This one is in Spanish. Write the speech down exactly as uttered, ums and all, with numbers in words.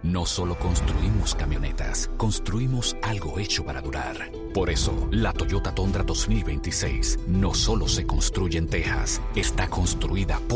No solo construimos camionetas, construimos algo hecho para durar. Por eso, la Toyota Tundra dos mil veintiséis no solo se construye en Texas, está construida por